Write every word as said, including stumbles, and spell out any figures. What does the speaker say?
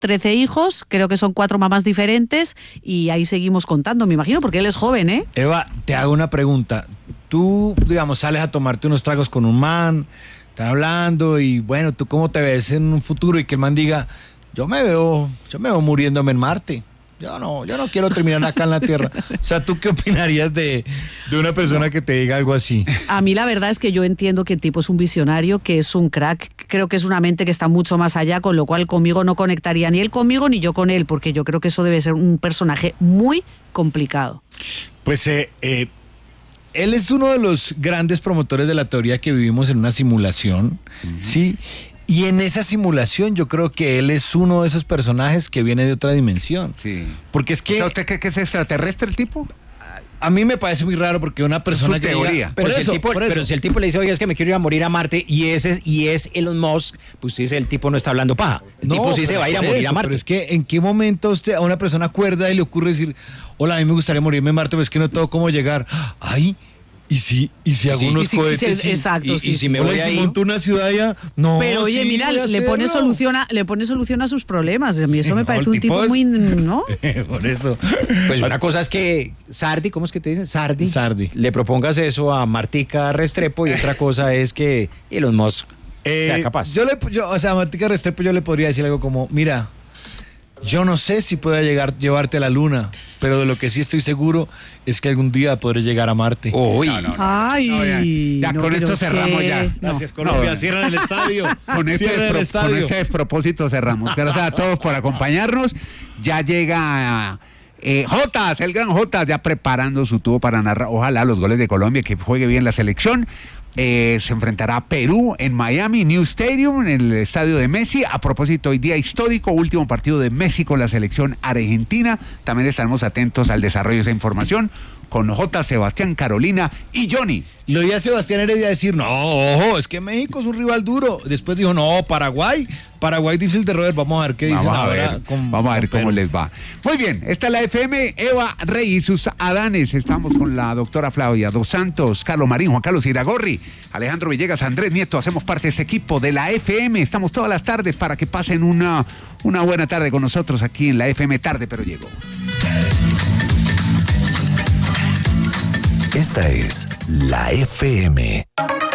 trece hijos, creo que son cuatro mamás diferentes y ahí seguimos contando, me imagino, porque él es joven, ¿eh? Eva, te hago una pregunta. Tú, digamos, sales a tomarte unos tragos con un man, están hablando y bueno, ¿tú cómo te ves en un futuro? Y que el man diga, yo me veo, yo me veo muriéndome en Marte. Yo no, yo no quiero terminar acá en la Tierra. O sea, ¿tú qué opinarías de, de una persona que te diga algo así? A mí la verdad es que yo entiendo que el tipo es un visionario, que es un crack. Creo que es una mente que está mucho más allá, con lo cual conmigo no conectaría ni él conmigo ni yo con él, porque yo creo que eso debe ser un personaje muy complicado. Pues eh, eh, él es uno de los grandes promotores de la teoría que vivimos en una simulación, uh-huh. ¿sí? Y en esa simulación yo creo que él es uno de esos personajes que viene de otra dimensión. Sí. Porque es que... O sea, ¿usted cree que es extraterrestre el tipo? A mí me parece muy raro porque una persona su que teoría. diga, pero, si eso, el tipo, pero si el tipo le dice, oye, es que me quiero ir a morir a Marte y ese y es Elon Musk, pues usted dice, el tipo no está hablando paja. El no, tipo sí se va a ir a morir eso, a Marte. Pero es que ¿en qué momento usted a una persona acuerda y le ocurre decir, hola, a mí me gustaría morirme en Marte, pero es que no tengo cómo llegar? Ay, ¿y si, y si hago sí, unos y si, cohetes? y si, exacto, y, sí, y si me Hola, voy si ahí... monto una ciudad allá, no. Pero oye, sí, mira, voy a le pone, hacerlo. solución a, le pone solución a sus problemas. A mí eso Sí, me no, parece el un tipo tipo es- muy, ¿no? Por eso. Pues una cosa es que Sardi, ¿cómo es que te dicen? Sardi. Sardi. Le propongas eso a Martica Restrepo y otra cosa es que Elon Musk Eh, sea capaz. Yo le, yo, o sea, a Martica Restrepo yo le podría decir algo como, mira, yo no sé si pueda llegar, llevarte a la luna, pero de lo que sí estoy seguro es que algún día podré llegar a Marte. Uy. No, no, no. Ay, No, ya, ya no, con pero esto es cerramos que- ya. no. Gracias, Colombia. No. Cierran el estadio. Con este, Cierran el despro- con estadio. este despropósito cerramos. Gracias a todos por acompañarnos. Ya llega eh, Jotas, el gran Jotas, ya preparando su tubo para narrar, ojalá, los goles de Colombia, que juegue bien la selección. Eh, se enfrentará a Perú en Miami, New Stadium, en el estadio de Messi. A propósito, hoy día histórico, último partido de Messi con la selección argentina. También estaremos atentos al desarrollo de esa información con J, Sebastián, Carolina y Johnny. Lo oía Sebastián Heredia decir, no, ojo, es que México es un rival duro. Después dijo, no, Paraguay, Paraguay difícil de roer. Vamos a ver qué dicen Vamos a ahora ver, con- vamos a ver con cómo Perú. les va. Muy bien, esta es la F M, Eva Rey y sus Adanes. Estamos con la doctora Flavia Dos Santos, Carlos Marín, Juan Carlos Iragorri, Alejandro Villegas, Andrés Nieto. Hacemos parte de este equipo de la F M. Estamos todas las tardes para que pasen una, una buena tarde con nosotros aquí en la F M. Tarde, pero llegó. Esta es la F M.